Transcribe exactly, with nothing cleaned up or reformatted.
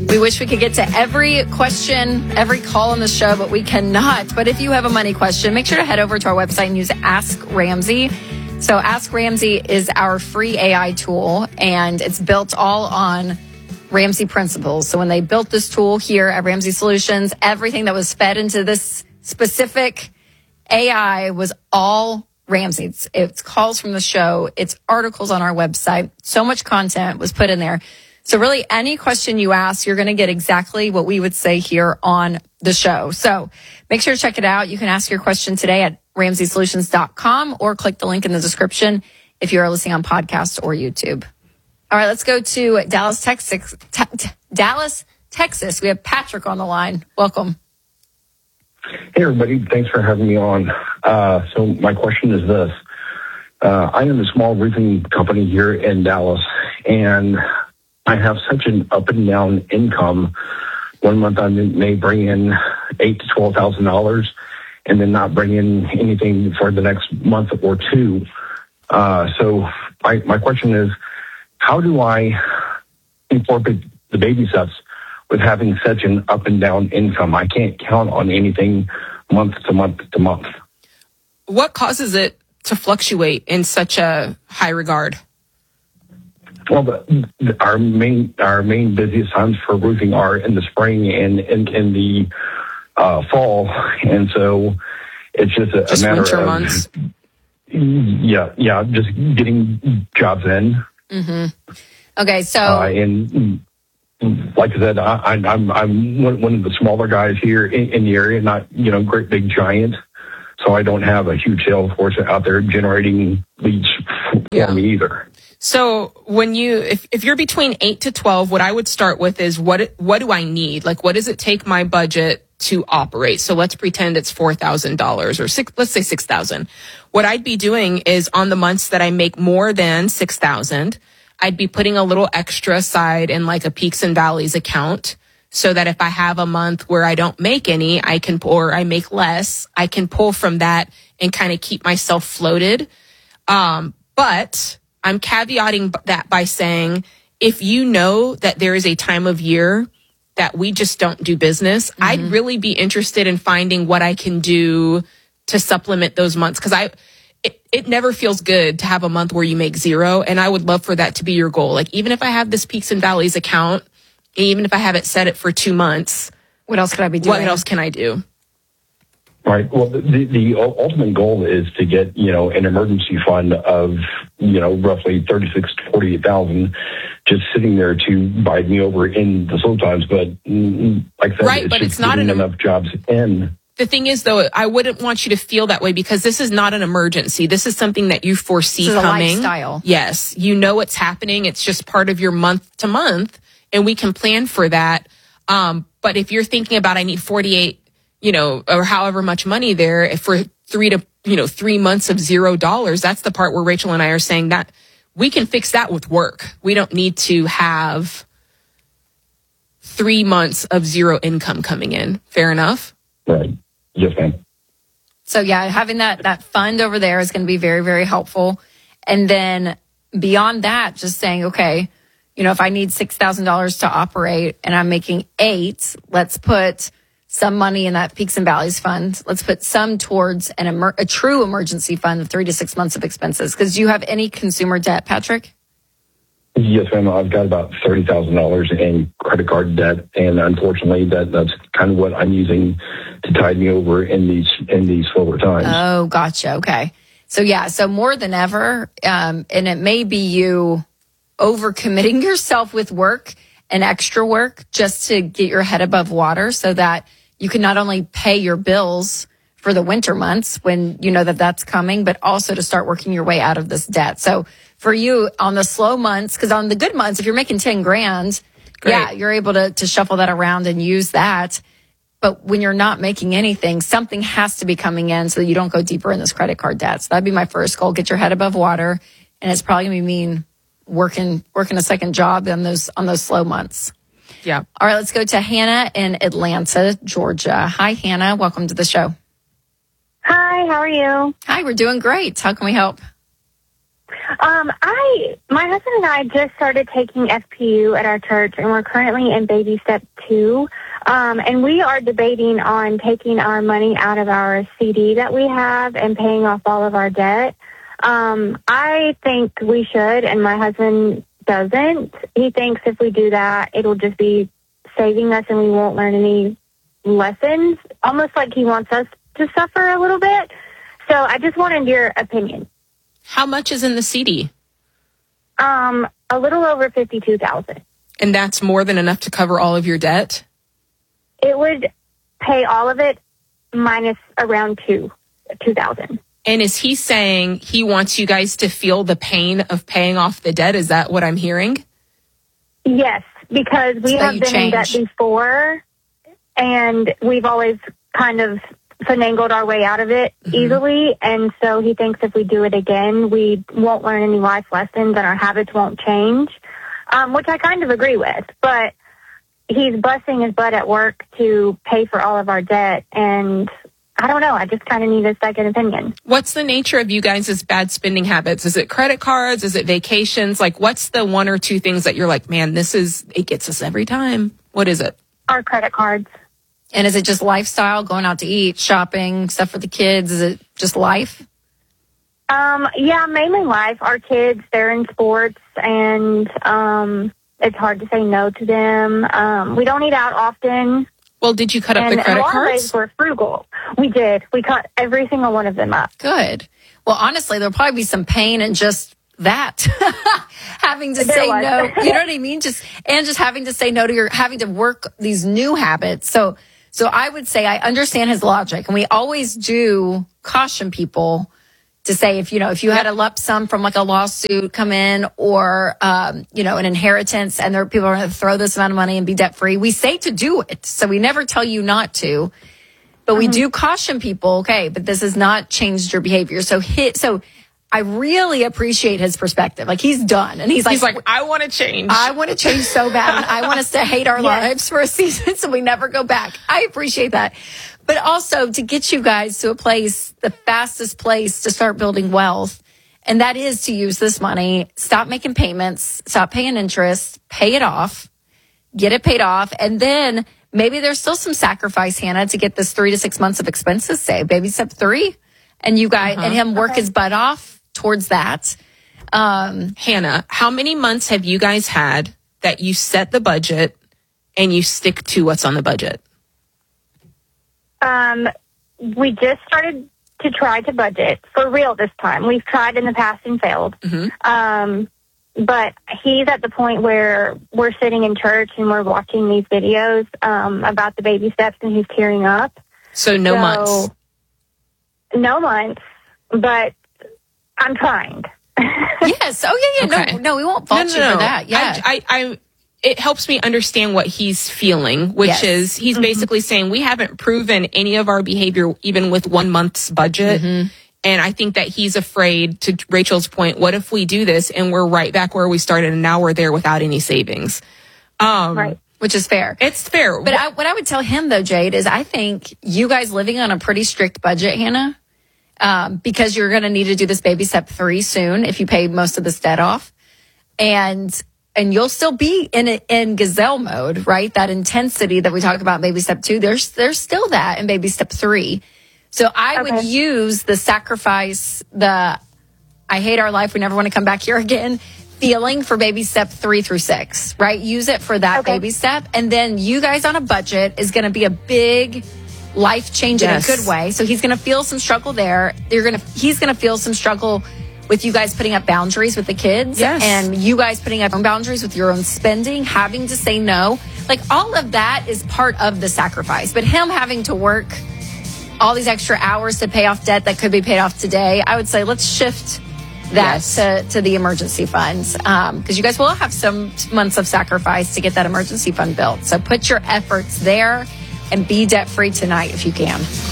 We wish we could get to every question, every call on the show, but we cannot. But if you have a money question, make sure to head over to our website and use Ask Ramsey. So Ask Ramsey is our free A I tool, and it's built all on Ramsey principles. So when they built this tool here at Ramsey Solutions, everything that was fed into this specific A I was all Ramsey. It's, it's calls from the show. It's articles on our website. So much content was put in there. So really any question you ask, you're going to get exactly what we would say here on the show. So make sure to check it out. You can ask your question today at ramsey solutions dot com or click the link in the description if you are listening on podcast or YouTube. All right, let's go to Dallas, Texas. Te- Dallas, Texas. We have Patrick on the line. Welcome. Hey, everybody. Thanks for having me on. Uh, so my question is this. Uh, I am a small roofing company here in Dallas, and I have such an up and down income. One month I may bring in eight to twelve thousand dollars, and then not bring in anything for the next month or two. Uh, so my my question is, how do I incorporate the baby steps with having such an up and down income? I can't count on anything month to month to month. What causes it to fluctuate in such a high regard? Well, the, the, our main our main busiest times for roofing are in the spring and in, in the uh, fall, and so it's just a, just a matter winter of months. Yeah, yeah, just getting jobs in. Mm-hmm. Okay, so uh, and like I said, I, I, I'm I'm one of the smaller guys here in, in the area, not you know great big giant, so I don't have a huge sales force out there generating leads for yeah. me either. So when you, if, if you're between eight to twelve, what I would start with is what, what do I need? Like, what does it take my budget to operate? So let's pretend it's four thousand dollars or six, let's say six thousand. What I'd be doing is on the months that I make more than six thousand, I'd be putting a little extra aside in like a peaks and valleys account so that if I have a month where I don't make any, I can, or I make less, I can pull from that and kind of keep myself floated. Um, but I'm caveating that by saying, if you know that there is a time of year that we just don't do business, mm-hmm. I'd really be interested in finding what I can do to supplement those months. Cause I, it, it never feels good to have a month where you make zero. And I would love for that to be your goal. Like, even if I have this peaks and valleys account, even if I have it set it for two months, what else could I be doing? What else can I do? Right. Well, the, the ultimate goal is to get, you know, an emergency fund of, you know, roughly thirty-six to forty-eight thousand just sitting there to bide me over in the slow times. But like I said, right, it's but just it's not an, enough jobs in. The thing is, though, I wouldn't want you to feel that way because this is not an emergency. This is something that you foresee this is coming. A lifestyle. Yes. You know what's happening. It's just part of your month to month, and we can plan for that. Um, but if you're thinking about, I need forty-eight, you know, or however much money there, if for three to, you know, three months of zero dollars, that's the part where Rachel and I are saying that we can fix that with work. We don't need to have three months of zero income coming in. Fair enough? Right. Yes, ma'am. So yeah, having that, that fund over there is going to be very, very helpful. And then beyond that, just saying, okay, you know, if I need six thousand dollars to operate and I'm making eight, let's put some money in that peaks and valleys fund. Let's put some towards an emer- a true emergency fund of three to six months of expenses. Because do you have any consumer debt, Patrick? Yes, ma'am. I've got about thirty thousand dollars in credit card debt, and unfortunately, that that's kind of what I'm using to tide me over in these in these slower times. Oh, gotcha. Okay. So yeah, so more than ever, um, and it may be you overcommitting yourself with work and extra work just to get your head above water so that you can not only pay your bills for the winter months when you know that that's coming, but also to start working your way out of this debt. So for you on the slow months, because on the good months, if you're making ten grand, Great. yeah, you're able to, to shuffle that around and use that. But when you're not making anything, something has to be coming in so that you don't go deeper in this credit card debt. So that'd be my first goal, get your head above water. And it's probably going to mean working working a second job on those on those slow months. Yeah. All right, let's go to Hannah in Atlanta, Georgia. Hi, Hannah. Welcome to the show. Hi, how are you? Hi, we're doing great. How can we help? Um, I, my husband and I just started taking F P U at our church, and we're currently in baby step two. Um, and we are debating on taking our money out of our C D that we have and paying off all of our debt. Um, I think we should, and my husband doesn't. He thinks if we do that, it'll just be saving us and we won't learn any lessons, almost like he wants us to suffer a little bit. So I just wanted your opinion. How much is in the C D? Um, a little over fifty-two thousand dollars. And that's more than enough to cover all of your debt? It would pay all of it minus around two, two thousand. And is he saying he wants you guys to feel the pain of paying off the debt? Is that what I'm hearing? Yes, because we So have you been in debt change. before, and we've always kind of finagled our way out of it Mm-hmm. easily. And so he thinks if we do it again, we won't learn any life lessons and our habits won't change, um, which I kind of agree with. But he's busting his butt at work to pay for all of our debt, and I don't know. I just kind of need a second opinion. What's the nature of you guys' bad spending habits? Is it credit cards? Is it vacations? Like, what's the one or two things that you're like, man, this is, it gets us every time? What is it? Our credit cards. And is it just lifestyle, going out to eat, shopping, stuff for the kids? Is it just life? Um, yeah, mainly life. Our kids, they're in sports, and um, it's hard to say no to them. Um, we don't eat out often. Well, did you cut up And the credit in a lot of ways, cards? we're frugal. We did. We cut every single one of them up. Good. Well, honestly, there'll probably be some pain in just that. having to There say was. no. You know what I mean? Just, and just having to say no to your, having to work these new habits. So, so I would say I understand his logic, and we always do caution people to say, if, you know, if you had a lump sum from like a lawsuit come in, or, um, you know, an inheritance, and there people are going to throw this amount of money and be debt free, we say to do it. So we never tell you not to, but we do caution people. Okay, but this has not changed your behavior. So hit, so I really appreciate his perspective. Like, he's done, and he's like, He's like, I want to change. I want to change so bad, and I want us to hate our Yes. lives for a season so we never go back. I appreciate that. But also to get you guys to a place, the fastest place to start building wealth, and that is to use this money, stop making payments, stop paying interest, pay it off, get it paid off, and then maybe there's still some sacrifice, Hannah, to get this three to six months of expenses saved. Baby step three, and you guys Uh-huh. and him work Okay. his butt off towards that. Um, Hannah, how many months have you guys had that you set the budget and you stick to what's on the budget? Um, we just started to try to budget for real this time. We've tried in the past and failed. Um, but he's at the point where we're sitting in church and we're watching these videos um, about the baby steps, and he's tearing up. So no So, months. No months, but I'm trying. yes. Oh, yeah, yeah. Okay. No, no, we won't fault you for that. Yeah. I, I, I, it helps me understand what he's feeling, which Yes. is he's basically saying we haven't proven any of our behavior even with one month's budget. Mm-hmm. And I think that he's afraid, to Rachel's point, what if we do this and we're right back where we started and now we're there without any savings? Um, Right. Which is fair. It's fair. But I, what I would tell him, though, Jade, is I think you guys living on a pretty strict budget, Hannah, um, because you're going to need to do this baby step three soon if you pay most of this debt off. And and you'll still be in it in gazelle mode, right? That intensity that we talk about in baby step two, there's there's still that in baby step three. So I would Okay. use the sacrifice, the I hate our life, we never want to come back here again feeling for baby step three through six, right? Use it for that Okay. baby step. And then you guys on a budget is going to be a big life change Yes. in a good way. So he's going to feel some struggle there. You're going to, he's going to feel some struggle with you guys putting up boundaries with the kids, Yes. and you guys putting up own boundaries with your own spending, having to say no. Like, all of that is part of the sacrifice. But him having to work all these extra hours to pay off debt that could be paid off today, I would say let's shift that Yes. to, to the emergency funds, um, because you guys will have some months of sacrifice to get that emergency fund built. So put your efforts there and be debt free tonight if you can.